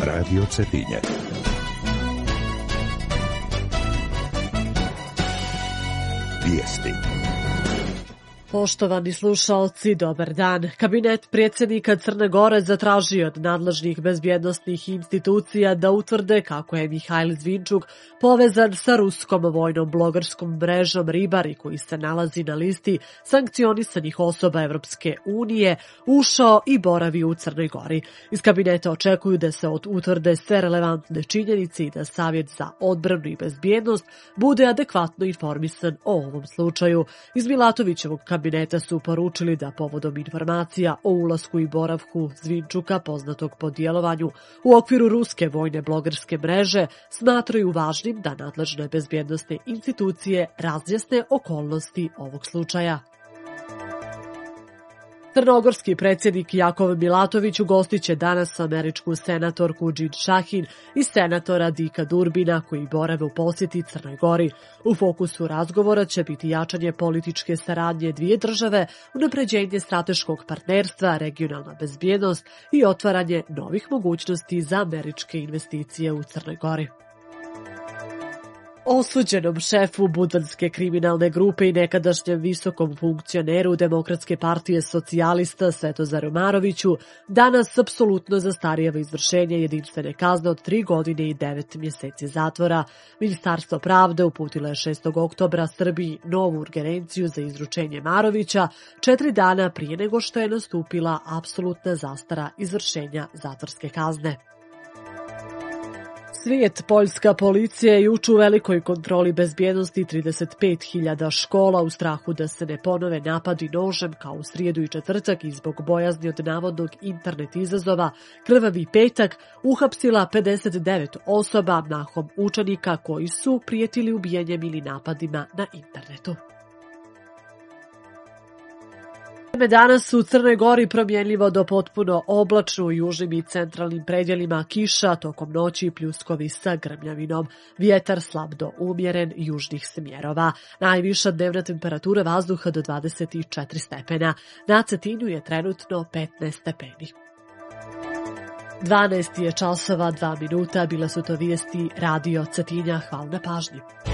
Radio Cetinje. Vijesti. Poštovani slušaoci, dobar dan. Kabinet predsjednika Crne Gore zatražio od nadležnih bezbjednosnih institucija da utvrde kako je Mihajl Zvinčuk povezan sa ruskom vojnom blogerskom mrežom Ribari, koji se nalazi na listi sankcionisanih osoba Evropske unije, ušao i boravi u Crnoj Gori. Iz kabineta očekuju da se utvrde sve relevantne činjenice i da Savjet za odbranu i bezbjednost bude adekvatno informisan o ovom slučaju. Iz Milatovićevog kabineta su poručili da povodom informacija o ulasku i boravku Zvinčuka, poznatog po djelovanju u okviru ruske vojne blogerske mreže, smatraju važnim da nadležne bezbjednosne institucije razjasne okolnosti ovog slučaja. Crnogorski predsjednik Jakov Milatović ugostit će danas američku senatorku Džin Šahin i senatora Dika Durbina, koji borave u posjeti Crnoj Gori. U fokusu razgovora će biti jačanje političke saradnje dvije države, unapređenje strateškog partnerstva, regionalna bezbjednost i otvaranje novih mogućnosti za američke investicije u Crnoj Gori. Osuđenom šefu budvanske kriminalne grupe i nekadašnjem visokom funkcioneru Demokratske partije socijalista Svetozaru Maroviću danas apsolutno zastarijeva izvršenje jedinstvene kazne od 3 godine i 9 mjeseci zatvora. Ministarstvo pravde uputilo je 6. oktobra Srbiji novu urgenciju za izručenje Marovića 4 dana prije nego što je nastupila apsolutna zastara izvršenja zatvorske kazne. Svijet, poljska policija je juče u velikoj kontroli bezbjednosti 35.000 škola u strahu da se ne ponove napadi nožem kao u srijedu i četvrtak i zbog bojazni od navodnog internet izazova Krvavi petak uhapsila 59 osoba, mahom učenika koji su prijetili ubijanjem ili napadima na internetu. Danas u Crnoj Gori promjenljivo do potpuno oblačno, u južnim i centralnim predjelima kiša, tokom noći pljuskovi sa grmljavinom. Vjetar slab do umjeren južnih smjerova. Najviša dnevna temperatura vazduha do 24 stepena. Na Cetinju je trenutno 15 stepeni. 12 je časova 2 minuta, bila su to vijesti Radio Cetinja. Hvala na pažnji.